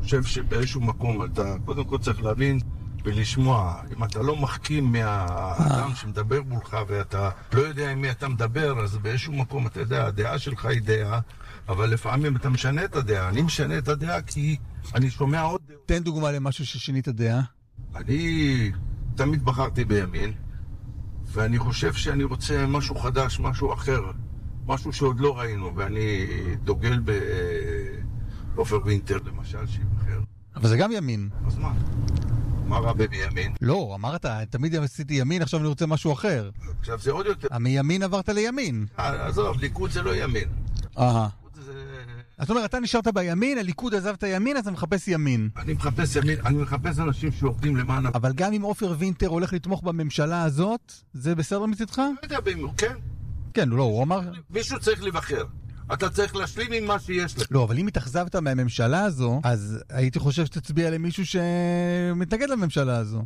חושב שבאיזשהו מקום אתה קודם כל צריך להבין ולשמוע. אם אתה לא מחכים מהאדם שמדבר מולך ואתה לא יודע עם מי אתה מדבר, אז באיזשהו מקום אתה יודע, הדעה שלך היא דעה, אבל לפעמים אתה משנה את הדעה. אני משנה את הדעה כי אני שומע עוד דעה. תן דוגמה למשהו ששינית הדעה. אני תמיד בחרתי בימין, ואני חושב שאני רוצה משהו חדש, משהו אחר, משהו שעוד לא ראינו, ואני דוגל בעופר וינטר למשל, שיבחר. אבל זה גם ימין. אז מה? מה רע בימין? לא, אמרת, תמיד עשיתי ימין, עכשיו אני רוצה משהו אחר. עכשיו זה עוד יותר. מימין עברת לימין. עזוב, ליכוד זה לא ימין. זאת אומרת, אתה נשארת בימין, הליכוד עזב את הימין, אז אתה מחפש ימין. אני מחפש ימין, אני מחפש אנשים שעובדים למען... אבל גם אם עופר וינטר הולך לתמוך בממשלה הזאת, זה בסדר מצדך? לא יודע, כן. כן, לא, הוא אמר... מישהו צריך לבחר. אתה צריך להשלים עם מה שיש לך. לא, אבל אם התאכזבת מהממשלה הזו, אז הייתי חושב שתצביע למישהו שמתנגד לממשלה הזו.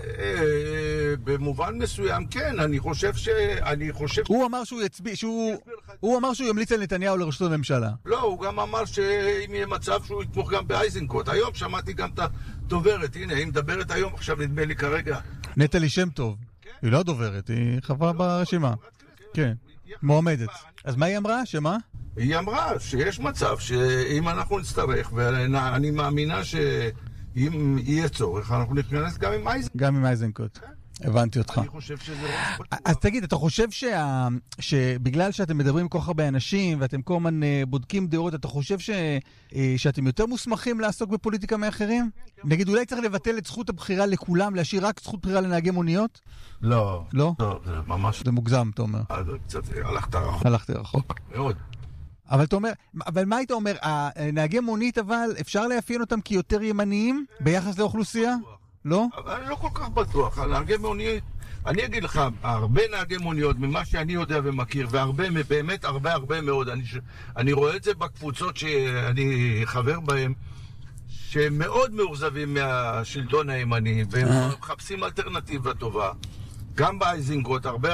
במובן מסוים, כן, אני חושב הוא אמר שהוא יצביע, הוא אמר שהוא ימליץ על נתניהו לראשות הממשלה. לא, הוא גם אמר שאם יהיה מצב שהוא יתמוך גם באייזנקוט. היום שמעתי גם את הדוברת, הנה, היא מדברת היום, עכשיו נדמה לי כרגע. נטלי שם טוב. היא לא דוברת, היא חברה ברשימה. כן, מועמדת. אז מה היא אמרה? שמה? היא אמרה שיש מצב שאם אנחנו נצטרך, ואני מאמינה שאם יהיה צורך, אנחנו נתכנס גם עם אייזנקוט. גם עם אייזנקוט. הבנתי אותך. אני חושב שזה לא... אז תגיד, אתה חושב שבגלל שאתם מדברים כל כך הרבה אנשים, ואתם כל הזמן בודקים דעות, אתה חושב שאתם יותר מוסמכים לעסוק בפוליטיקה מאחרים? נגיד, אולי צריך לבטל את זכות הבחירה לכולם, להשאיר רק זכות בחירה לנהגי מוניות? לא. לא? לא, זה ממש... זה מוגזם, אתה אומר. קצת הלכת רחוק. הלכתי רחוק. מאוד. אבל אתה אומר, אבל מה היית אומר? הנהגי מונית, אבל אפשר לאפיין אותם כיותר ימניים ביחס לאוכלוסייה? לא? אבל אני לא כל כך בטוח. הנהגי מונית, אני אגיד לך, הרבה נהגי מוניות, ממה שאני יודע ומכיר, והרבה, באמת הרבה מאוד, אני רואה את זה בקבוצות שאני חבר בהן, שמאוד מאוכזבים מהשלטון הימני, והם מחפשים אלטרנטיבה טובה. גם באייזנקוט, הרבה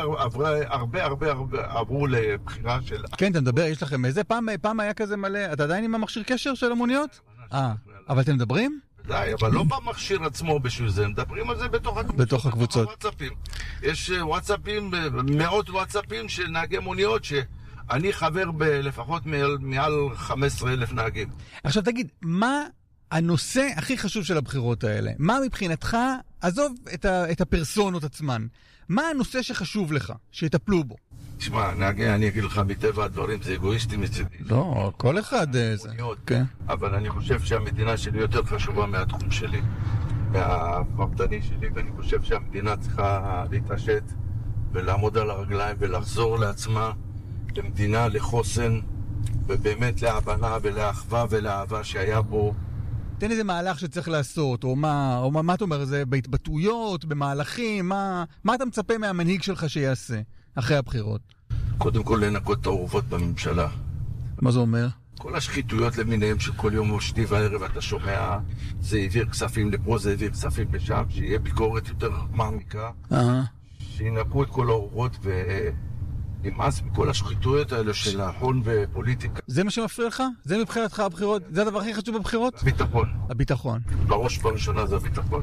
עברו לבחירה של... כן, אתה מדבר, יש לכם איזה פעם היה כזה מלא, אתה עדיין עם המכשיר קשר של המוניות? אבל אתם מדברים? די, אבל לא במכשיר עצמו בשביל זה, מדברים על זה בתוך הקבוצות. יש וואטסאפים, מאות וואטסאפים של נהגי מוניות שאני חבר בלפחות מעל 15,000 נהגים. עכשיו תגיד, מה הנושא הכי חשוב של הבחירות האלה? מה מבחינתך, עזוב את הפרסונות עצמן, מה הנושא שחשוב לך, שיטפלו בו? תשמע, נהגי, אני אגיד לך, מטבע הדברים זה אגואיסטי מצידי. לא, כל אחד זה. כן. אבל אני חושב שהמדינה שלי יותר חשובה מהתחום שלי, מהפרטני שלי, ואני חושב שהמדינה צריכה להתעשת ולעמוד על הרגליים ולחזור לעצמה למדינה, לחוסן, ובאמת להבנה ולאחווה ולאהבה שהיה בו. תן איזה מהלך שצריך לעשות, או מה אתה אומר, זה בהתבטאויות, במהלכים, מה אתה מצפה מהמנהיג שלך שיעשה אחרי הבחירות? קודם כל לנקות את האורוות בממשלה. מה זה אומר? כל השחיתויות למיניהם שכל יום או שני וערב אתה שומע, זה העביר כספים לפה, זה העביר כספים לשם, שיהיה ביקורת יותר מעמיקה, שינקו את כל האורוות ונמאס מכל השחיתויות האלה של ההון ופוליטיקה. זה מה שמפריע לך? זה מבחינתך הבחירות? זה הדבר הכי חשוב בבחירות? ביטחון. הביטחון. בראש בראשונה זה הביטחון.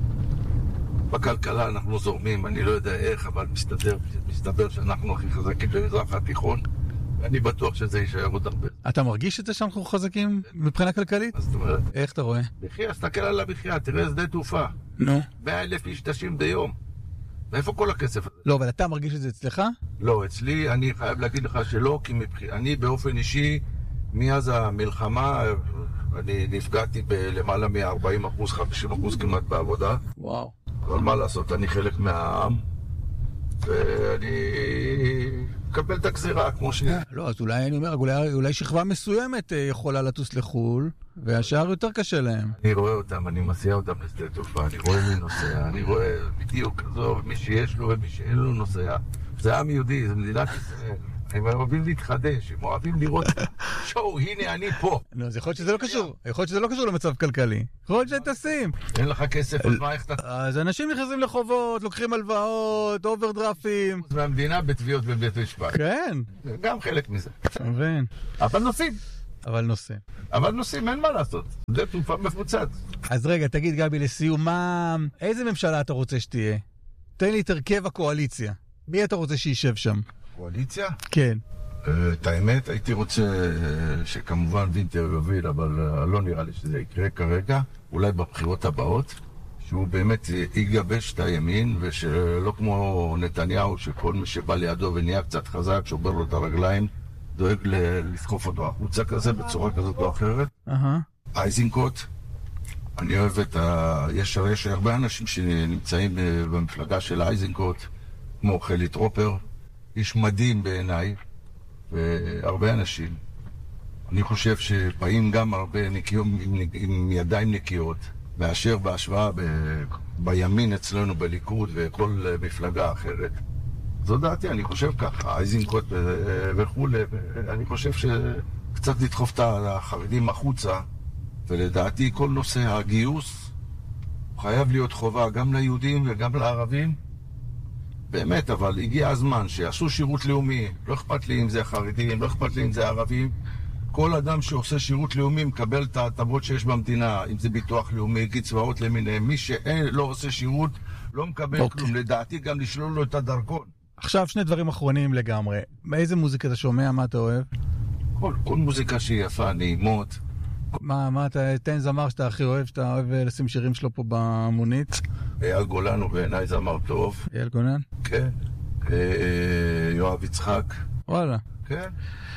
בכלכלה אנחנו זורמים, אני לא יודע איך, אבל מסתבר שאנחנו הכי חזקים במזרח התיכון, ואני בטוח שזה יישאר עוד הרבה. אתה מרגיש את זה שאנחנו חזקים מבחינה כלכלית? זאת אומרת, איך אתה רואה? בחייה, סתכל על הבחייה, תראה שדה תעופה. 100,000 איש טסים ביום. מאיפה כל הכסף הזה? לא, אבל אתה מרגיש את זה אצלך? לא, אצלי, אני חייב להגיד לך שלא, כי אני באופן אישי, מאז המלחמה, אני נפגעתי בלמעלה מ-40%, 50% כמעט בעבודה. וואו. אבל מה לעשות, אני חלק מהעם, ואני מקבל את הגזירה כמו שנייה. לא, אז אולי אני אומר, אולי שכבה מסוימת יכולה לטוס לחול, והשאר יותר קשה להם. אני רואה אותם, אני מסיע אותם לשדה תעופה, אני רואה מי נוסע, אני רואה בדיוק כזו, מי שיש לו ומי שאין לו נוסע. זה עם יהודי, זה מדינת ישראל. הם אוהבים להתחדש, הם אוהבים לראות שואו, הנה אני פה. לא, אז יכול להיות שזה לא קשור. יכול להיות שזה לא קשור למצב כלכלי. יכול להיות שתשים. אין לך כסף, אז מה איך אתה... אז אנשים נכנסים לחובות, לוקחים הלוואות, אוברדרפים. מהמדינה בתביעות בבית משפט. כן. גם חלק מזה. מבין. אבל נוסעים. אבל נושא. אבל נושאים, אין מה לעשות. זה תעופה מפוצץ. אז רגע, תגיד גבי, לסיום, איזה ממשלה אתה רוצה שתהיה? תן לי את הרכב הקואליציה. מי אתה רוצה שישב שם? קואליציה? כן. את האמת, הייתי רוצה שכמובן וינטר יוביל, אבל לא נראה לי שזה יקרה כרגע. אולי בבחירות הבאות. שהוא באמת יגבש את הימין, ושלא כמו נתניהו, שכל מי שבא לידו ונהיה קצת חזק, שובר לו את הרגליים, דואג לסחוף אותו החוצה כזה, בצורה כזאת או אחרת. אייזנקוט, אני אוהב יש הרבה אנשים שנמצאים במפלגה של אייזנקוט, כמו חילי טרופר, איש מדהים בעיניי, והרבה אנשים. אני חושב שבאים גם הרבה עם ידיים נקיות, מאשר בהשוואה בימין אצלנו בליכוד וכל מפלגה אחרת. זו דעתי, אני חושב ככה, אייזנקוט וכו', אני חושב שקצת לדחוף את החרדים החוצה, ולדעתי כל נושא הגיוס חייב להיות חובה גם ליהודים וגם לערבים. באמת, אבל הגיע הזמן שיעשו שירות לאומי, לא אכפת לי אם זה חרדים, לא אכפת לי אם זה ערבים. כל אדם שעושה שירות לאומי מקבל את ההטבות שיש במדינה, אם זה ביטוח לאומי, קצבאות למיניהם. מי שלא עושה שירות לא מקבל כלום. לדעתי גם לשלול לו את הדרכון. עכשיו שני דברים אחרונים לגמרי. באיזה מוזיקה אתה שומע? מה אתה אוהב? כל מוזיקה שהיא יפה, נעימות. מה אתה תן זמר שאתה הכי אוהב, שאתה אוהב לשים שירים שלו פה במונית? אייל גולן הוא בעיניי זמר טוב. אייל גולן? כן. יואב יצחק. וואלה. כן.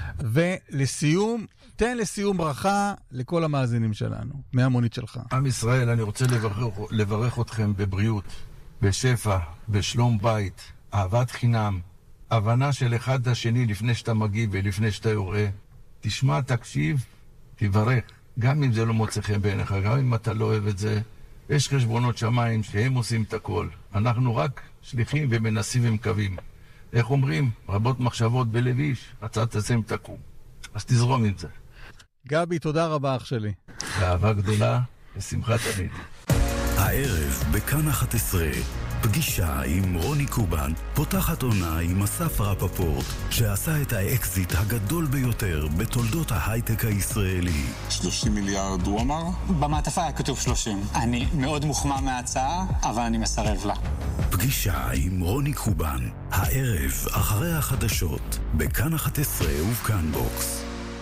ולסיום, תן לסיום ברכה לכל המאזינים שלנו, מהמונית שלך. עם ישראל, אני רוצה לברך אתכם בבריאות, בשפע, בשלום בית, אהבת חינם, הבנה של אחד השני לפני שאתה מגיב ולפני שאתה יורה. תשמע, תקשיב, תברך. גם אם זה לא מוצא חן בעיניך, גם אם אתה לא אוהב את זה, יש חשבונות שמיים שהם עושים את הכל. אנחנו רק שליחים ומנסים ומקווים. איך אומרים? רבות מחשבות בלב איש, הצעת תסם תקום. אז תזרום עם זה. גבי, תודה רבה אח שלי. באהבה גדולה, בשמחה תמיד. הערב בכאן 11, פגישה עם רוני קובן, פותחת עונה עם אסף רפפורט, שעשה את האקזיט הגדול ביותר בתולדות ההייטק הישראלי. 30 מיליארד הוא אמר? במעטפה היה כתוב 30. אני מאוד מוחמא מההצעה, אבל אני מסרב לה. פגישה עם רוני קובן, הערב אחרי החדשות, בכאן 11 ובכאן בוקס.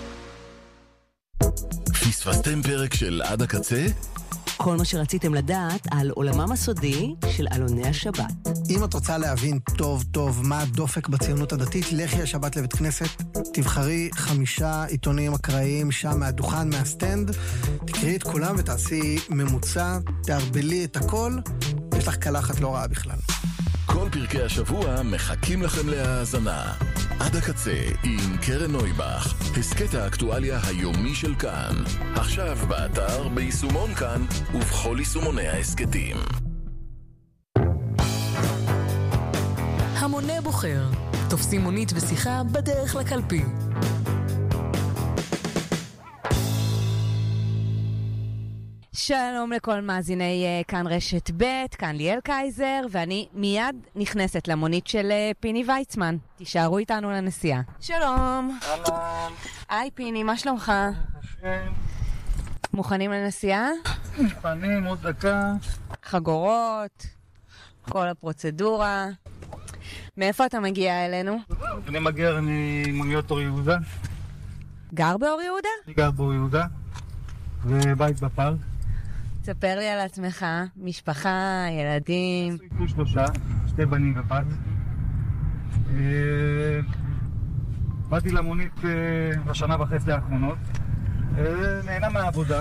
פספסתם פרק של עד הקצה? כל מה שרציתם לדעת על עולמם הסודי של אלוני השבת. אם את רוצה להבין טוב טוב מה הדופק בציונות הדתית, לכי השבת לבית כנסת, תבחרי 5 עיתונים אקראיים שם מהדוכן, מהסטנד, תקראי את כולם ותעשי ממוצע, תערבלי את הכל, יש לך קלחת לא רעה בכלל. כל פרקי השבוע מחכים לכם להאזנה. עד הקצה עם קרן נויבך, הסקט האקטואליה היומי של כאן. עכשיו באתר, ביישומון כאן ובכל יישומוני ההסקטים. המונה בוחר. תופסים מונית ושיחה בדרך לקלפי. שלום לכל מאזיני כאן רשת ב', כאן ליאל קייזר, ואני מיד נכנסת למונית של פיני ויצמן. תישארו איתנו לנסיעה. שלום. אהלן. היי פיני, מה שלומך? מוכנים לנסיעה? מוכנים, עוד דקה. חגורות, כל הפרוצדורה. מאיפה אתה מגיע אלינו? אני מגיע ממוניות אור יהודה. גר באור יהודה? אני גר באור יהודה, ובית בפארק. תספר לי על עצמך, משפחה, ילדים. עשו 3, 2 בנים ובת. באתי למונית בשנה וחצי האחרונות. נהנה מהעבודה.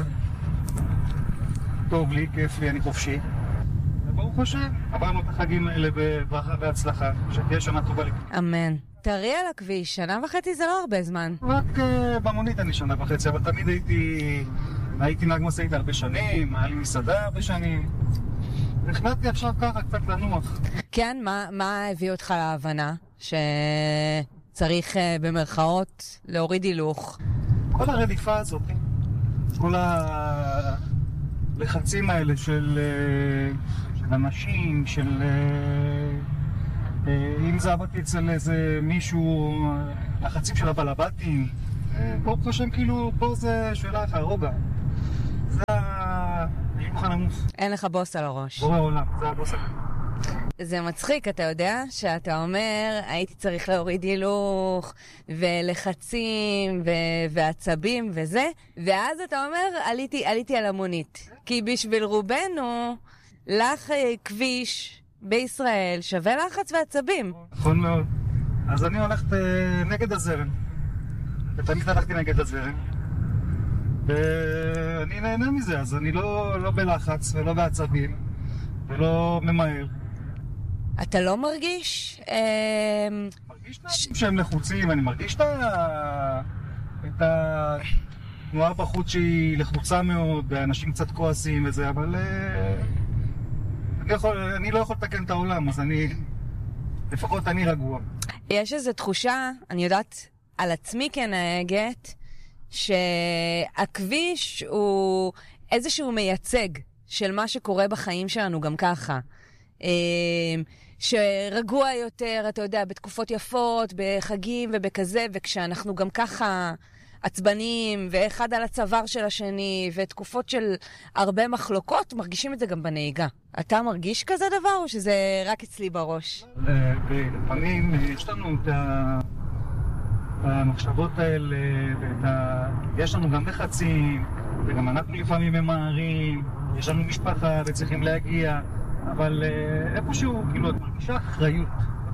טוב לי, כיף לי, אני חופשי. וברוך השם, עברנו את החגים האלה בברכה והצלחה. שתהיה שנה טובה לי. אמן. תראי על הכביש, 1.5 זה לא הרבה זמן. רק במונית אני 1.5, אבל תמיד הייתי נהג משאית הרבה שנים, היה לי מסעדה הרבה שנים. החלטתי עכשיו ככה קצת לנוח. כן, מה הביא אותך להבנה שצריך במרכאות להוריד הילוך? כל הרדיפה הזאת, כל הלחצים האלה של אנשים, של אם זה עבדתי אצל איזה מישהו, לחצים של הבלבטים, ברוך השם, כאילו, פה זה שאלה לך, רוגע. זה ההילוך הנמוך. אין לך בוס על הראש. בורא עולם, זה הבוס על הראש. זה מצחיק, אתה יודע, שאתה אומר, הייתי צריך להוריד הילוך, ולחצים, ועצבים, וזה, ואז אתה אומר, עליתי על המונית. כי בשביל רובנו, לך כביש בישראל שווה לחץ ועצבים. נכון מאוד. אז אני הולכת נגד הזרם. ותמיד הלכתי נגד הזרם. ואני נהנה מזה, אז אני לא בלחץ ולא בעצבים, ולא ממהר. אתה לא מרגיש? מרגיש שהם לחוצים, אני מרגיש את התנועה בחוץ שהיא לחוצה מאוד, ואנשים קצת כועסים וזה, אבל אני לא יכול לתקן את העולם, אז לפחות אני רגוע. יש איזו תחושה, אני יודעת על עצמי כנהגת, שהכביש הוא איזשהו מייצג של מה שקורה בחיים שלנו גם ככה. שרגוע יותר, אתה יודע, בתקופות יפות, בחגים ובכזה, וכשאנחנו גם ככה עצבנים, ואחד על הצוואר של השני, ותקופות של הרבה מחלוקות, מרגישים את זה גם בנהיגה. אתה מרגיש כזה דבר, או שזה רק אצלי בראש? לפעמים יש לנו את המחשבות האלה, יש לנו גם לחצים, וגם אנחנו לפעמים ממהרים, יש לנו משפחה וצריכים להגיע, אבל איפשהו, כאילו, את מרגישה אחריות.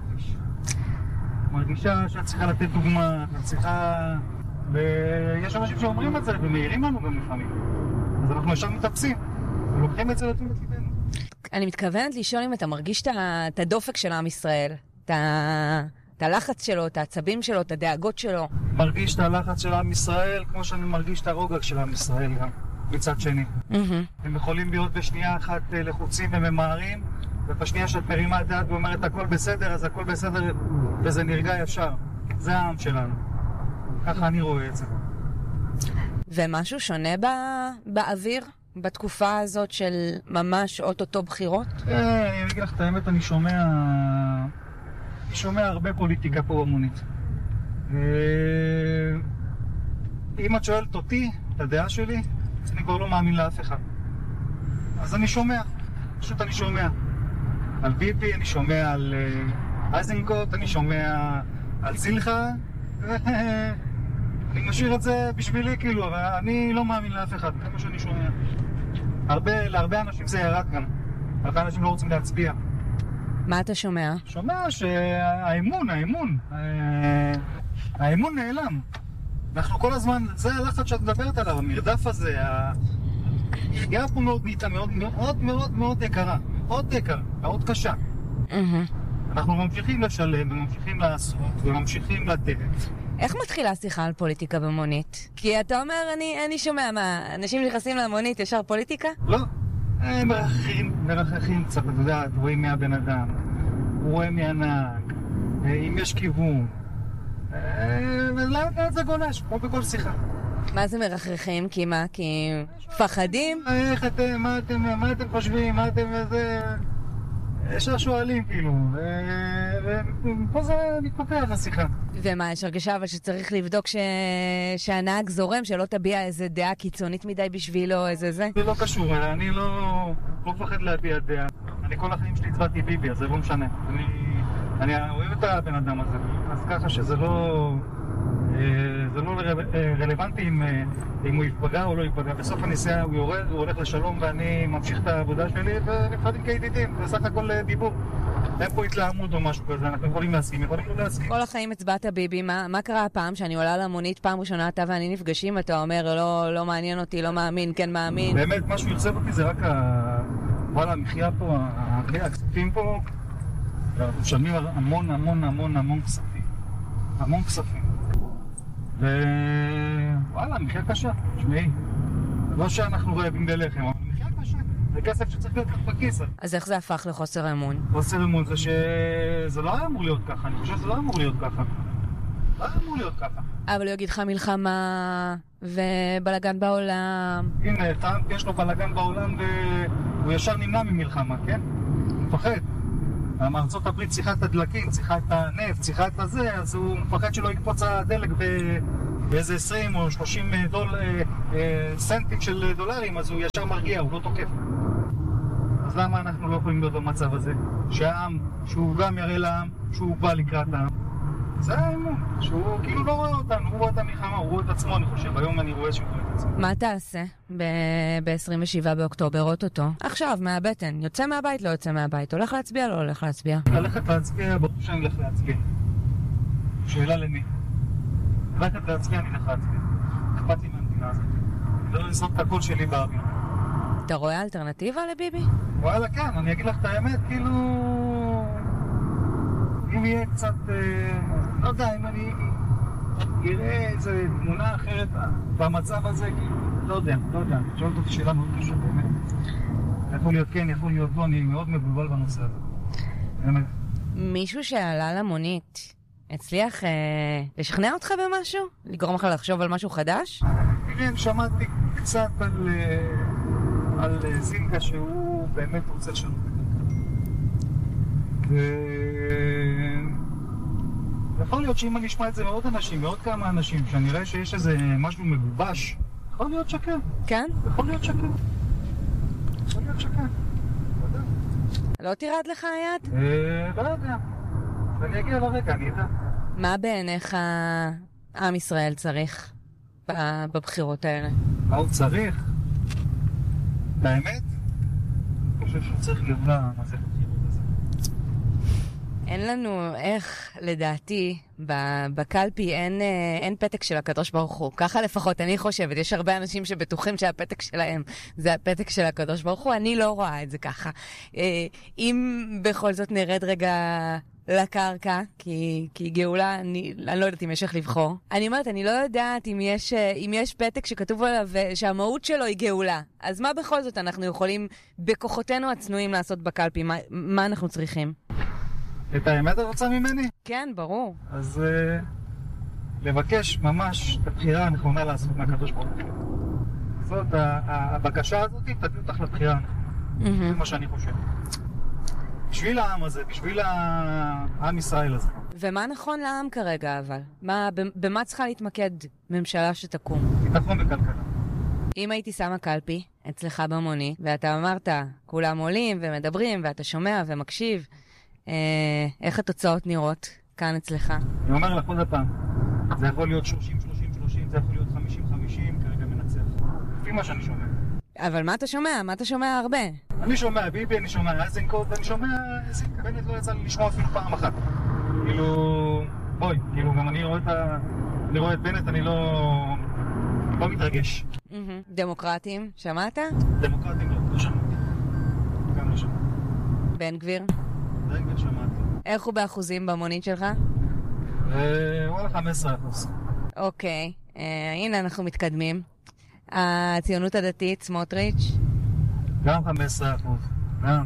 מרגישה שאת צריכה לתת דוגמה, את צריכה... ויש אנשים שאומרים את זה, ומעירים לנו גם לפעמים. אז אנחנו ישר מטפסים, ולוקחים את זה לתשומת ליבנו. אני מתכוונת לשאול אם אתה מרגיש את הדופק של עם ישראל, את הלחץ שלו, את העצבים שלו, את הדאגות שלו. מרגיש את הלחץ של עם ישראל, כמו שאני מרגיש את הרוגע של עם ישראל גם, מצד שני. הם יכולים להיות בשנייה אחת לחוצים וממהרים, ובשנייה שאת מרימה דעת ואומרת הכל בסדר, אז הכל בסדר, וזה נרגע ישר. זה העם שלנו. ככה אני רואה את זה. ומשהו שונה באוויר? בתקופה הזאת של ממש אוטוטו בחירות? אני אגיד לך את האמת, אני שומע הרבה פוליטיקה פה במונית. אם את שואלת אותי, את הדעה שלי, אני כבר לא מאמין לאף אחד. אז אני שומע, פשוט אני שומע. על ביבי, אני שומע על אייזנקוט, אני שומע על זילכה, אני משאיר את זה בשבילי כאילו, אבל אני לא מאמין לאף אחד, זה מה שאני שומע. להרבה אנשים זה ירד גם. הרבה אנשים לא רוצים להצביע. מה אתה שומע? שומע האמון נעלם. אנחנו כל הזמן, זה הלחץ שאת מדברת עליו, המרדף הזה, ההגיעה פה מאוד נהייתה מאוד מאוד מאוד מאוד יקרה. מאוד יקרה, מאוד קשה. אנחנו ממשיכים לשלם וממשיכים לעשות וממשיכים לתת. איך מתחילה שיחה על פוליטיקה במונית? כי אתה אומר, אני שומע מה, אנשים נכנסים למונית ישר פוליטיקה? לא, מרחכים קצת, אתה יודע, רואים מהבן אדם, רואה מהנהג, אם יש כיוון, ולאט זה גולש, כמו בכל שיחה. מה זה מרחכים? כי מה? כי פחדים? איך אתם, מה אתם חושבים, מה אתם וזה... ישר שואלים כאילו, ופה זה מתפתח השיחה. ומה, יש הרגשה אבל שצריך לבדוק שהנהג זורם, שלא תביע איזה דעה קיצונית מדי בשבילו, איזה זה? זה לא קשור, אני לא מפחד להביע דעה. אני כל החיים שלי הצבעתי ביבי, אז זה לא משנה. אני אוהב את הבן אדם הזה, אז ככה שזה לא... זה לא רלוונטי אם הוא יפגע או לא יפגע. בסוף הנסיעה הוא יורד, הוא הולך לשלום ואני ממשיך את העבודה שלי ונפרדים כידידים. זה סך הכל דיבור. אין פה התלהמות או משהו כזה, אנחנו יכולים להסכים, יכולים לא להסכים. כל החיים הצבעת ביבי, מה קרה הפעם שאני עולה למונית פעם ראשונה אתה ואני נפגשים, אתה אומר לא מעניין אותי, לא מאמין, כן מאמין? באמת, מה שיוצב אותי זה רק וואלה, המחיה פה, הכספים פה, אנחנו משלמים המון המון המון המון כספים. המון כספים. ווואלה, מחיה קשה, שמעי. לא שאנחנו רעבים בלחם, אבל מחיה קשה. זה כסף שצריך להיות בכיס. אז איך זה הפך לחוסר אמון? חוסר אמון זה שזה לא היה אמור להיות ככה, אני חושב שזה לא אמור להיות ככה. לא היה אמור להיות ככה. אבל הוא יגיד לך מלחמה ובלגן בעולם. הנה, טראמפ יש לו בלגן בעולם והוא ישר נמנע ממלחמה, כן? הוא מפחד. ארצות הברית צריכה את הדלקים, צריכה את הנפט, צריכה את הזה, אז הוא מפחד שלא יקפוץ הדלק באיזה 20 או 30 סנטים של דולרים, אז הוא ישר מרגיע, הוא לא תוקף. אז למה אנחנו לא יכולים להיות במצב הזה? שהעם, שהוא גם יראה לעם, שהוא בא לקראת העם. זה האמון, שהוא כאילו לא רואה אותנו, הוא רואה את המלחמה, הוא רואה את עצמו, אני חושב. היום אני רואה שהוא רואה את עצמו. מה תעשה ב-27 באוקטובר, אותו? עכשיו, מהבטן. יוצא מהבית, לא יוצא מהבית. הולך להצביע, לא הולך להצביע. ללכת להצביע, ברור שאני הולך להצביע. שאלה למי? ללכת להצביע, אני הולך להצביע. אכפת לי מהמדינה הזאת. לא לזרוק את הקול שלי באוויר. אתה רואה אלטרנטיבה לביבי? וואלה, כן, אני אגיד לך את האמת, כאילו... אם יהיה קצת... לא יודע, אם אני אראה איזה תמונה אחרת במצב הזה, לא יודע. שואלת אותי שאלה מאוד קשה, באמת. יכול להיות כן, יכול להיות לא, אני מאוד מבולבל בנושא הזה. באמת. מישהו שעלה למונית הצליח לשכנע אותך במשהו? לגרום לך לחשוב על משהו חדש? כן, שמעתי קצת על זילקה שהוא באמת רוצה לשנות. יכול להיות שאם אני אשמע את זה מעוד אנשים, מעוד כמה אנשים, שאני אראה שיש איזה משהו מגובש, יכול להיות שקר. כן? יכול להיות שקר. יכול להיות שקר. לא תירד לך היד? לא יודע. ואני אגיע לרגע, אני יודע. מה בעיניך עם ישראל צריך בבחירות האלה? מה הוא צריך? באמת? אני חושב שהוא צריך לבנה מה זה בבחירות הזה. אין לנו איך, לדעתי, בקלפי אין פתק של הקדוש ברוך הוא. ככה לפחות אני חושבת. יש הרבה אנשים שבטוחים שהפתק שלהם זה הפתק של הקדוש ברוך הוא. אני לא רואה את זה ככה. אם בכל זאת נרד רגע לקרקע, כי גאולה, אני לא יודעת אם יש איך לבחור. אני אומרת, אני לא יודעת אם יש פתק שכתוב עליו שהמהות שלו היא גאולה. אז מה בכל זאת אנחנו יכולים בכוחותינו הצנועים לעשות בקלפי? מה אנחנו צריכים? את האמת את רוצה ממני? כן, ברור. אז לבקש ממש את הבחירה הנכונה לעשות מהקדוש ברוך הוא. זאת, הבקשה הזאת תביא אותך לבחירה הנכונה. זה מה שאני חושב. בשביל העם הזה, בשביל העם ישראל הזה. ומה נכון לעם כרגע אבל? במה צריכה להתמקד ממשלה שתקום? ביטחון וכלכלה. אם הייתי שמה קלפי אצלך במוני, ואתה אמרת, כולם עולים ומדברים, ואתה שומע ומקשיב, איך התוצאות נראות כאן אצלך? אני אומר לך עוד הפעם, זה יכול להיות 30-30-30, זה יכול להיות 50-50, כרגע מנצח. לפי מה שאני שומע. אבל מה אתה שומע? מה אתה שומע הרבה? אני שומע ביבי, אני שומע איזנקוט, אני שומע זילקה. בנט לא יצא לי לשמוע אפילו פעם אחת. כאילו, בואי, כאילו גם אני רואה את בנט, אני לא מתרגש. דמוקרטים, שמעת? דמוקרטים לא שמעתי. גם לא שמעתי. בן גביר? בן גביר שמעתי. איך הוא באחוזים במונית שלך? וואלה 15%. אוקיי, הנה אנחנו מתקדמים. הציונות הדתית, סמוטריץ'? גם 15%. גם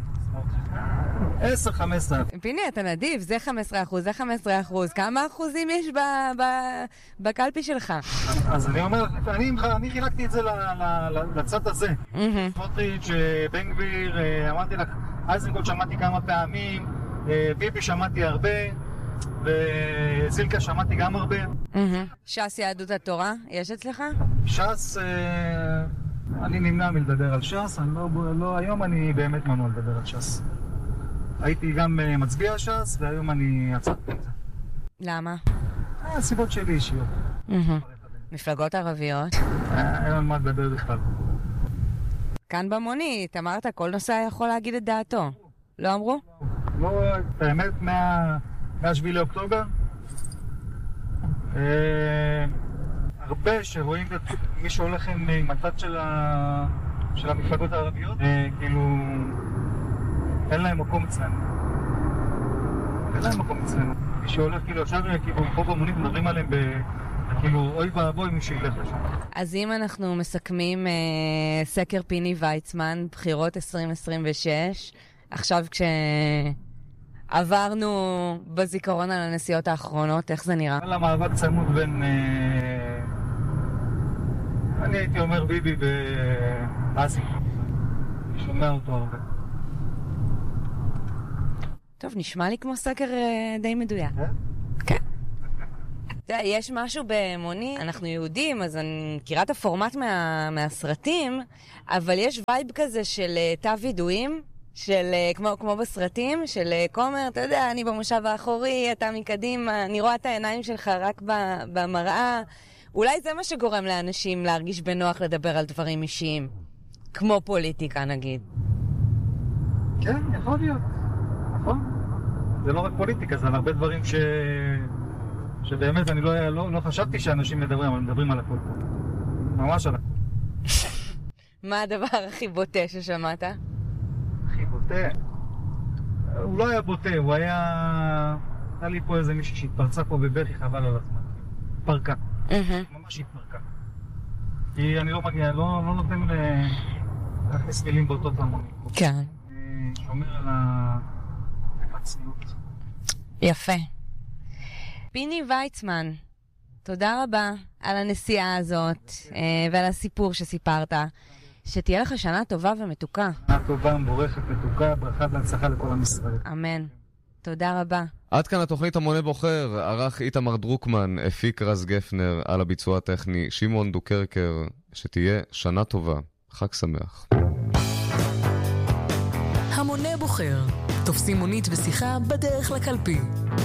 10-15%. פיני, אתה נדיב, זה 15%, זה 15%. כמה אחוזים יש בקלפי שלך? אז אני אומר, אני חילקתי את זה לצד הזה. סמוטריץ', בן גביר, אמרתי לך, איזנקוט שמעתי כמה פעמים, ביבי שמעתי הרבה, וזילקה שמעתי גם הרבה. ש"ס יהדות התורה, יש אצלך? ש"ס, אני נמנע מלדבר על ש"ס, היום אני באמת מנוע לדבר על ש"ס. הייתי גם מצביע ש"ס, והיום אני עצרתי את זה. למה? הסיבות שלי אישיות. מפלגות ערביות? אין על מה לדבר בכלל. כאן במונית, אמרת, כל נוסע יכול להגיד את דעתו. לא אמרו? לא, באמת, מה-7 לאוקטובר, הרבה שרואים את מי שהולך עם הצד של המפלגות הערביות, כאילו, אין להם מקום אצלנו. מי שהולך כאילו אפשר, כאילו, פה במונית מדברים עליהם כאילו, אוי ואבוי מי שילך לשם. אז אם אנחנו מסכמים סקר פיני ויצמן, בחירות 2026, עכשיו כשעברנו בזיכרון על הנסיעות האחרונות, איך זה נראה? על המאבק צמוד בין... אני הייתי אומר ביבי ואזי. אני שומע אותו הרבה. טוב, נשמע לי כמו סקר די מדויק. כן? יש משהו במוני, אנחנו יהודים, אז אני מכירה את הפורמט מהסרטים, אבל יש וייב כזה של תא וידועים, של כמו בסרטים, של כומר, אתה יודע, אני במושב האחורי, אתה מקדימה, אני רואה את העיניים שלך רק במראה. אולי זה מה שגורם לאנשים להרגיש בנוח לדבר על דברים אישיים, כמו פוליטיקה נגיד. כן, יכול להיות. נכון. זה לא רק פוליטיקה, זה על הרבה דברים שבאמת אני לא חשבתי שאנשים מדברים, אבל מדברים על הכל. ממש על הכל. מה הדבר הכי בוטה ששמעת? הכי בוטה? הוא לא היה בוטה, הוא היה... היה לי פה איזה מישהי שהתפרצה פה בבכי, חבל על הזמן. פרקה. ממש התפרקה. כי אני לא מגיע, לא נותן להכניס מילים באותות המונים. כן. שומר על הצניעות. יפה. פיני ויצמן, תודה רבה על הנסיעה הזאת ועל הסיפור שסיפרת. שתהיה לך שנה טובה ומתוקה. שנה טובה, מבורכת, מתוקה, ברכה והצלחה לכל עם ישראל. אמן. תודה רבה. עד כאן התוכנית המונה בוחר, ערך איתמר דרוקמן, הפיק רז גפנר, על הביצוע הטכני שמעון דוקרקר. שתהיה שנה טובה. חג שמח. המונה בוחר. תופסים מונית ושיחה בדרך לקלפי.